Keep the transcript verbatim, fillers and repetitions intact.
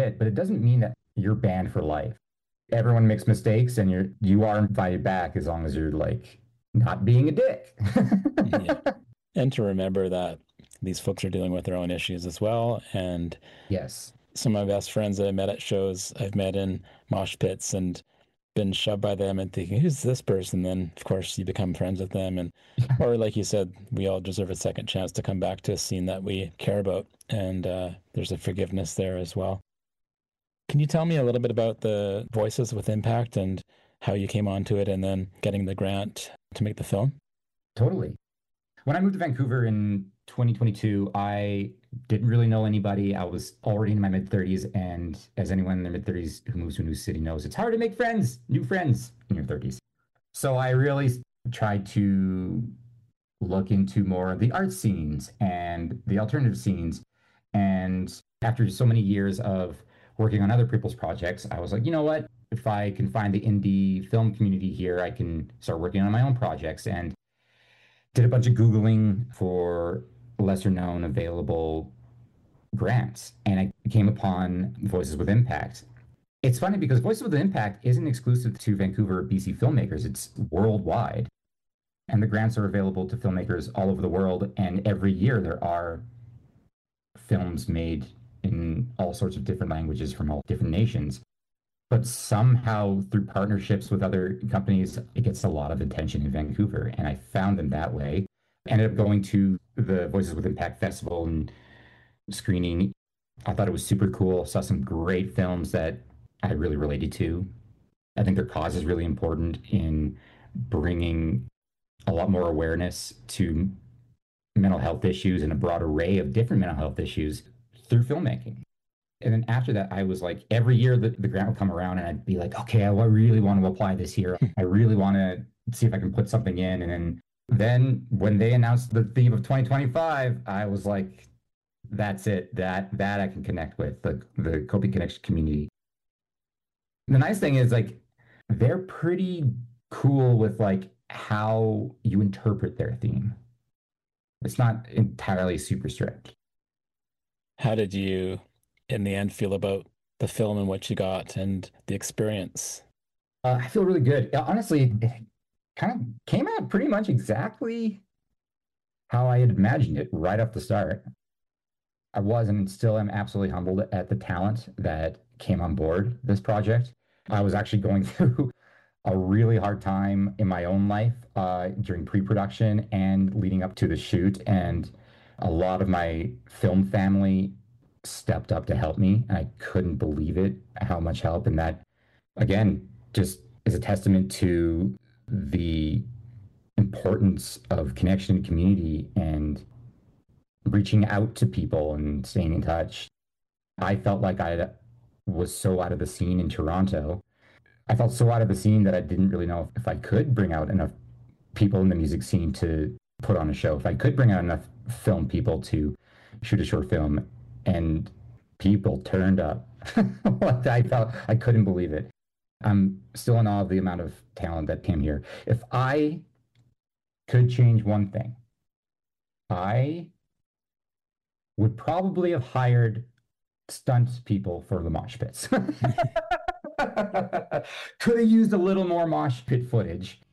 pit, but it doesn't mean that you're banned for life. Everyone makes mistakes and you're you are invited back as long as you're like not being a dick. Yeah. And to remember that these folks are dealing with their own issues as well. And Yes. some of my best friends that I met at shows, I've met in mosh pits and been shoved by them and thinking, who's this person? Then, of course, you become friends with them. And, or like you said, we all deserve a second chance to come back to a scene that we care about. And uh, there's a forgiveness there as well. Can you tell me a little bit about the Voices with Impact and how you came onto it and then getting the grant to make the film? Totally. When I moved to Vancouver in twenty twenty-two, I didn't really know anybody. I was already in my mid thirties. And as anyone in their mid thirties who moves to a new city knows, it's hard to make friends, new friends in your thirties. So I really tried to look into more of the art scenes and the alternative scenes. And after so many years of working on other people's projects, I was like, you know what? If I can find the indie film community here, I can start working on my own projects. And did a bunch of Googling for lesser known available grants. And I came upon Voices with Impact. It's funny because Voices with Impact isn't exclusive to Vancouver, B C filmmakers, it's worldwide. And the grants are available to filmmakers all over the world. And every year there are films made in all sorts of different languages from all different nations. But somehow through partnerships with other companies, it gets a lot of attention in Vancouver. And I found them that way. Ended up going to the Voices with Impact Festival and screening. I thought it was super cool. Saw some great films that I really related to. I think their cause is really important in bringing a lot more awareness to mental health issues and a broad array of different mental health issues through filmmaking. And then after that, I was like, every year the, the grant would come around and I'd be like, okay, I really want to apply this year. I really want to see if I can put something in. And then, then when they announced the theme of twenty twenty-five, I was like, that's it. That that I can connect with, the, the Coping Connection community. The nice thing is like, they're pretty cool with like how you interpret their theme. It's not entirely super strict. How did you, in the end, feel about the film and what you got and the experience? Uh, I feel really good. Uh, Honestly, it kind of came out pretty much exactly how I had imagined it right off the start. I was and still am absolutely humbled at the talent that came on board this project. I was actually going through a really hard time in my own life uh, during pre-production and leading up to the shoot. And a lot of my film family stepped up to help me. And I couldn't believe it, how much help. And that, again, just is a testament to the importance of connection and community and reaching out to people and staying in touch. I felt like I was so out of the scene in Toronto. I felt so out of the scene that I didn't really know if, if I could bring out enough people in the music scene to put on a show, if I could bring out enough film people to shoot a short film. And people turned up. I felt I couldn't believe it. I'm still in awe of the amount of talent that came here. If I could change one thing, I would probably have hired stunt people for the mosh pits. Could have used a little more mosh pit footage.